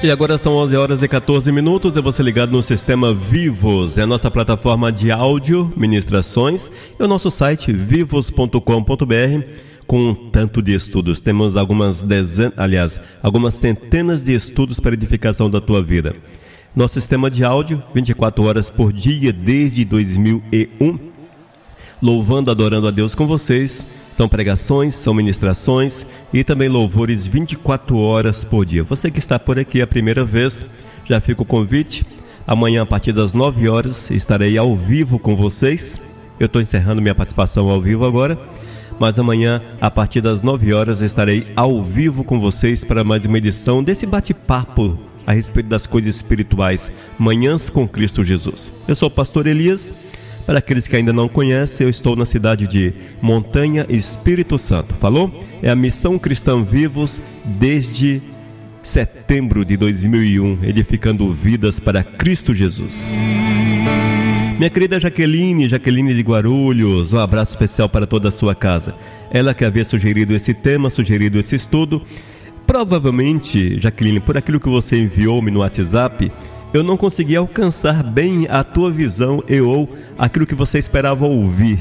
E agora são 11 horas e 14 minutos, é você ligado no Sistema Vivos, é a nossa plataforma de áudio, ministrações, e o nosso site vivos.com.br, com um tanto de estudos. Temos algumas centenas de estudos para edificação da tua vida. Nosso sistema de áudio, 24 horas por dia, desde 2001, louvando, adorando a Deus com vocês. São pregações, são ministrações e também louvores 24 horas por dia. Você que está por aqui a primeira vez, já fica o convite. Amanhã, a partir das 9 horas, estarei ao vivo com vocês. Eu estou encerrando minha participação ao vivo agora, mas amanhã, a partir das 9 horas, estarei ao vivo com vocês para mais uma edição desse bate-papo a respeito das coisas espirituais, Manhãs com Cristo Jesus. Eu sou o pastor Elias. Para aqueles que ainda não conhecem, eu estou na cidade de Montanha, Espírito Santo. Falou? É a Missão Cristã Vivos desde setembro de 2001, edificando vidas para Cristo Jesus. Minha querida Jaqueline de Guarulhos, um abraço especial para toda a sua casa. Ela que havia sugerido esse tema, sugerido esse estudo. Provavelmente, Jaqueline, por aquilo que você enviou-me no WhatsApp, eu não consegui alcançar bem a tua visão ou aquilo que você esperava ouvir.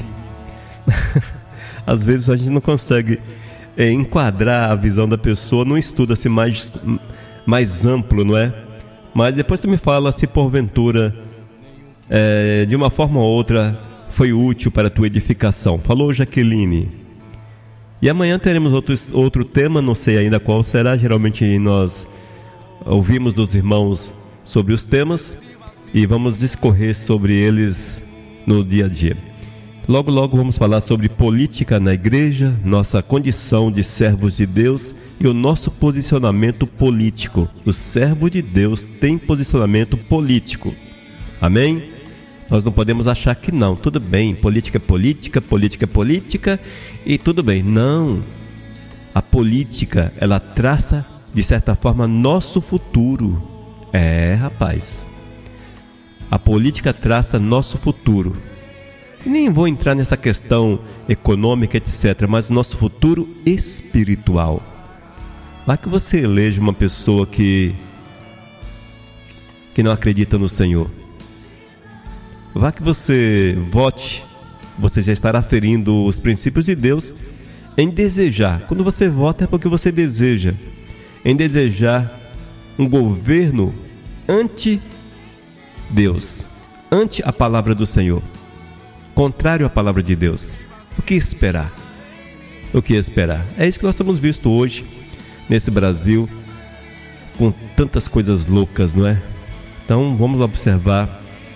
Às vezes a gente não consegue enquadrar a visão da pessoa num estudo assim mais amplo, não é? Mas depois tu me fala se porventura, de uma forma ou outra, foi útil para a tua edificação. Falou, Jaqueline? E amanhã teremos outro tema, não sei ainda qual será. Geralmente nós ouvimos dos irmãos sobre os temas e vamos discorrer sobre eles no dia a dia. Logo vamos falar sobre política na igreja, nossa condição de servos de Deus e o nosso posicionamento político. O servo de Deus tem posicionamento político. Amém? Nós não podemos achar que não, tudo bem, política é política e tudo bem. Não, a política, ela traça de certa forma nosso futuro. Rapaz, a política traça nosso futuro. Nem vou entrar nessa questão econômica, etc., mas nosso futuro espiritual. Vai que você eleja uma pessoa que não acredita no Senhor. Vai que você vote, você já estará ferindo os princípios de Deus em desejar. Quando você vota é porque você deseja. Em desejar um governo anti-Deus, ante a palavra do Senhor, contrário à palavra de Deus. O que esperar? É isso que nós temos visto hoje nesse Brasil, com tantas coisas loucas, não é? Então vamos observar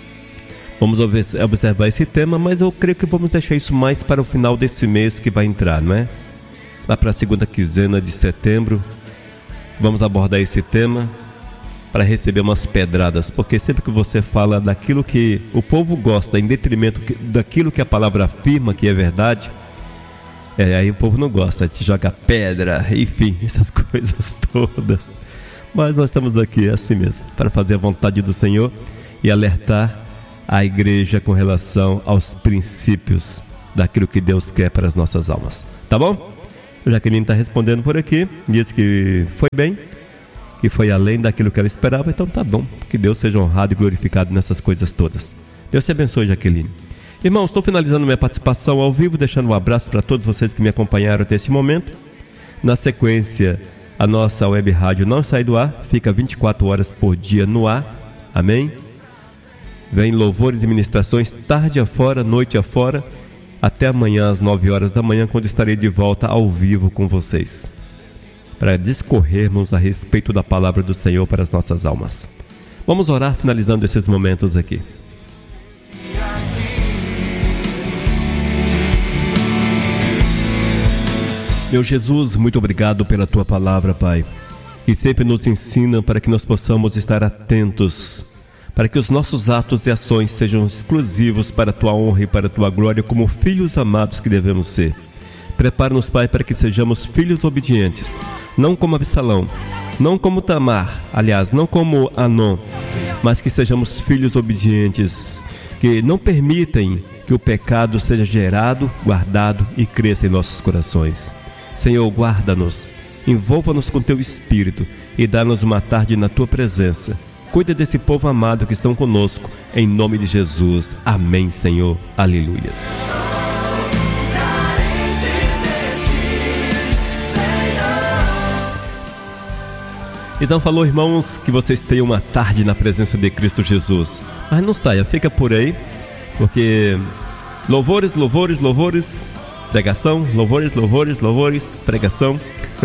esse tema, mas eu creio que vamos deixar isso mais para o final desse mês que vai entrar, não é? Lá para a segunda quinzena de setembro, vamos abordar esse tema para receber umas pedradas, porque sempre que você fala daquilo que o povo gosta em detrimento daquilo que a palavra afirma que é verdade, aí o povo não gosta, te joga pedra, enfim, essas coisas todas. Mas nós estamos aqui assim mesmo, para fazer a vontade do Senhor e alertar a igreja com relação aos princípios daquilo que Deus quer para as nossas almas. Tá bom? O Jaqueline está respondendo por aqui, diz que foi bem, que foi além daquilo que ela esperava, então tá bom, que Deus seja honrado e glorificado nessas coisas todas. Deus te abençoe, Jaqueline. Irmãos, estou finalizando minha participação ao vivo, deixando um abraço para todos vocês que me acompanharam até esse momento. Na sequência, a nossa web rádio não sai do ar, fica 24 horas por dia no ar, amém? Vem louvores e ministrações tarde afora, noite afora, até amanhã às 9 horas da manhã, quando estarei de volta ao vivo com vocês, para discorrermos a respeito da palavra do Senhor para as nossas almas. Vamos orar finalizando esses momentos aqui. Meu Jesus, muito obrigado pela Tua palavra, Pai, que sempre nos ensina para que nós possamos estar atentos, para que os nossos atos e ações sejam exclusivos para a Tua honra e para a Tua glória, como filhos amados que devemos ser. Prepara-nos, Pai, para que sejamos filhos obedientes, não como Absalão, não como Tamar, aliás, não como Anon, mas que sejamos filhos obedientes, que não permitem que o pecado seja gerado, guardado e cresça em nossos corações. Senhor, guarda-nos, envolva-nos com Teu Espírito e dá-nos uma tarde na tua presença. Cuida desse povo amado que estão conosco, em nome de Jesus. Amém, Senhor. Aleluias. Então falou, irmãos, que vocês tenham uma tarde na presença de Cristo Jesus. Mas não saia, fica por aí, porque louvores, louvores, louvores, pregação, louvores, louvores, louvores, pregação.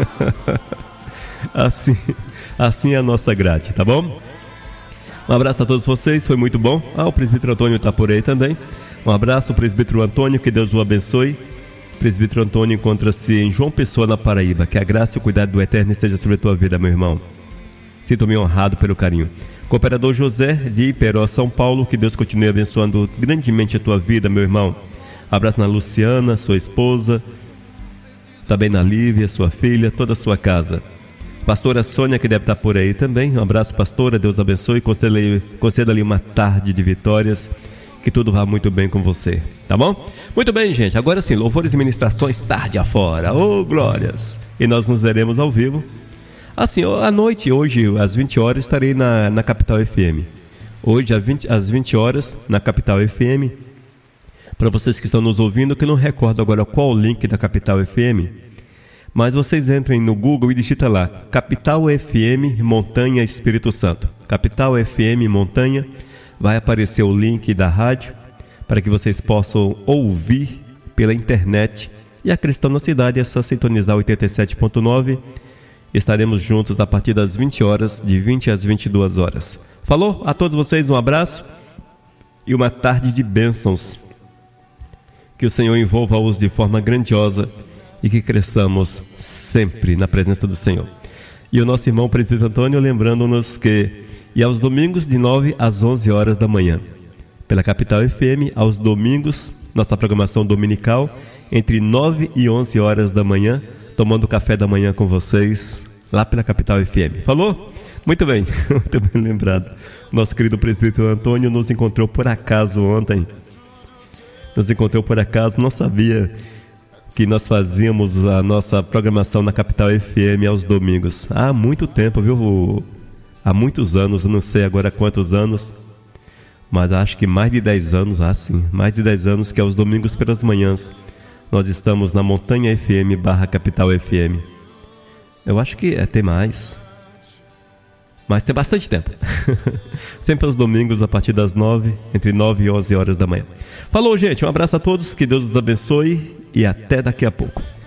assim é a nossa grade, tá bom? Um abraço a todos vocês, foi muito bom. O presbítero Antônio está por aí também. Um abraço, presbítero Antônio, que Deus o abençoe. O presbítero Antônio encontra-se em João Pessoa, na Paraíba. Que a graça e o cuidado do Eterno esteja sobre a tua vida, meu irmão. Sinto-me honrado pelo carinho. Cooperador José, de Iperó, São Paulo, que Deus continue abençoando grandemente a tua vida, meu irmão. Abraço na Luciana, sua esposa, também na Lívia, sua filha, toda a sua casa. Pastora Sônia, que deve estar por aí também. Um abraço, pastora, Deus abençoe. Conceda-lhe uma tarde de vitórias, que tudo vá muito bem com você, tá bom? Muito bem, gente, agora sim, louvores e ministrações tarde afora, glórias! E nós nos veremos ao vivo. Assim, à noite, hoje, às 20 horas, estarei na Capital FM. Hoje, às 20 horas, na Capital FM. Para vocês que estão nos ouvindo, que não recordo agora qual o link da Capital FM, mas vocês entrem no Google e digitem lá, Capital FM Montanha Espírito Santo. Capital FM Montanha, vai aparecer o link da rádio, para que vocês possam ouvir pela internet. E a Cristão na Cidade é só sintonizar 87.9. Estaremos juntos a partir das 20 horas, de 20 às 22 horas. Falou? A todos vocês um abraço e uma tarde de bênçãos. Que o Senhor envolva-os de forma grandiosa e que cresçamos sempre na presença do Senhor. E o nosso irmão presbítero Antônio lembrando-nos que e aos domingos de 9 às 11 horas da manhã, pela Capital FM, aos domingos, nossa programação dominical, entre 9 e 11 horas da manhã, tomando café da manhã com vocês, lá pela Capital FM. Falou? Muito bem, muito bem lembrado. Nosso querido presbítero Antônio nos encontrou por acaso ontem. Não sabia que nós fazíamos a nossa programação na Capital FM aos domingos. Há muito tempo, viu? Há muitos anos, eu não sei agora quantos anos, mas acho que mais de 10 anos, mais de 10 anos que aos domingos pelas manhãs nós estamos na Montanha FM / Capital FM. Eu acho que tem mais, mas tem bastante tempo. Sempre aos domingos a partir das 9, entre 9 e 11 horas da manhã. Falou, gente, um abraço a todos, que Deus os abençoe e até daqui a pouco.